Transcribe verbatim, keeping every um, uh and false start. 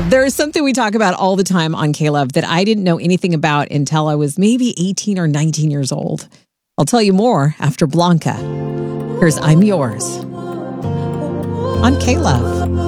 There is something we talk about all the time on K-Love that I didn't know anything about until I was maybe eighteen or nineteen years old. I'll tell you more after Blanca. Here's I'm Yours on K-Love.